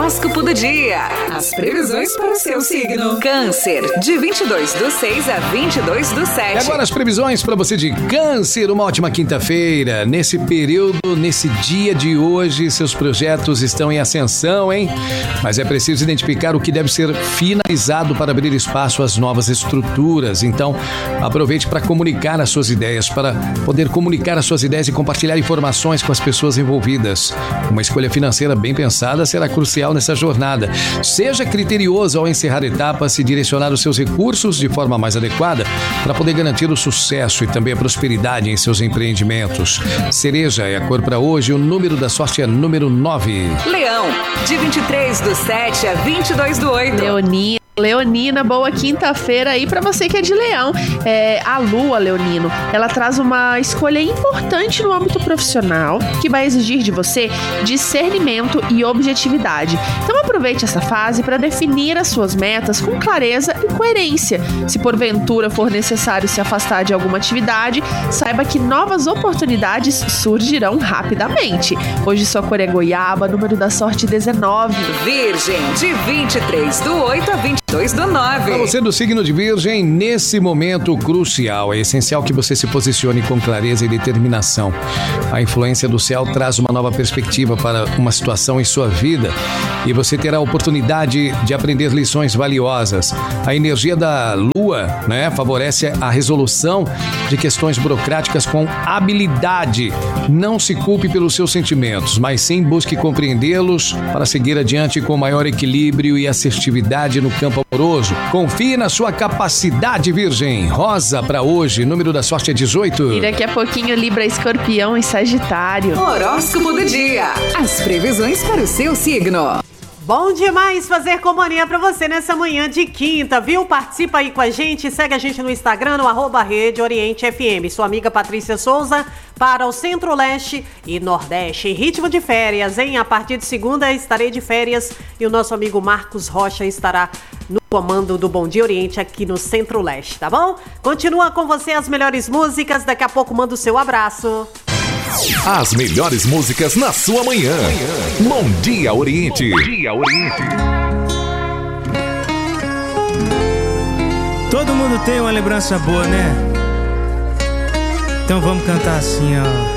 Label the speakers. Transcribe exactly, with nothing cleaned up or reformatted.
Speaker 1: Horóscopo do dia. As previsões para o seu signo. Câncer, de vinte e dois do seis a vinte e dois do sete.
Speaker 2: E agora as previsões para você de Câncer. Uma ótima quinta-feira. Nesse período, nesse dia de hoje, seus projetos estão em ascensão, hein? Mas é preciso identificar o que deve ser finalizado para abrir espaço às novas estruturas. Então, aproveite para comunicar as suas ideias, para poder comunicar as suas ideias e compartilhar informações com as pessoas envolvidas. Uma escolha financeira bem pensada será crucial nessa jornada. Seja criterioso ao encerrar etapas e direcionar os seus recursos de forma mais adequada para poder garantir o sucesso e também a prosperidade em seus empreendimentos. Cereja é a cor para hoje, o número da sorte é número nove.
Speaker 1: Leão, de vinte e três do sete a vinte e dois do oito.
Speaker 3: Leonina. Leonina, boa quinta-feira aí pra você que é de Leão. É, a Lua, Leonino, ela traz uma escolha importante no âmbito profissional que vai exigir de você discernimento e objetividade. Então aproveite essa fase para definir as suas metas com clareza e coerência. Se porventura for necessário se afastar de alguma atividade, saiba que novas oportunidades surgirão rapidamente. Hoje sua cor é goiaba, número da sorte dezenove.
Speaker 1: Virgem, de vinte e três do oito a vinte e dois do nove.
Speaker 2: Para você do signo de Virgem, nesse momento crucial, é essencial que você se posicione com clareza e determinação. A influência do céu traz uma nova perspectiva para uma situação em sua vida e você terá a oportunidade de aprender lições valiosas. A energia da Lua, né, favorece a resolução de questões burocráticas com habilidade. Não se culpe pelos seus sentimentos, mas sim busque compreendê-los para seguir adiante com maior equilíbrio e assertividade no campo amoroso. Confie na sua capacidade, Virgem. Rosa para hoje, número da sorte é dezoito.
Speaker 3: E daqui a pouquinho Libra, Escorpião e Sagitário.
Speaker 1: Horóscopo do dia. As previsões para o seu signo.
Speaker 4: Bom demais fazer companhia pra você nessa manhã de quinta, viu? Participa aí com a gente, segue a gente no Instagram, no arroba Rede Oriente F M. Sua amiga Patrícia Souza para o Centro-Leste e Nordeste. Em ritmo de férias, hein? A partir de segunda estarei de férias e o nosso amigo Marcos Rocha estará no comando do Bom Dia Oriente aqui no Centro-Leste, tá bom? Continua com você as melhores músicas, daqui a pouco manda o seu abraço.
Speaker 5: As melhores músicas na sua manhã. Bom Dia Oriente. Bom Dia Oriente.
Speaker 6: Todo mundo tem uma lembrança boa, né? Então vamos cantar assim, ó.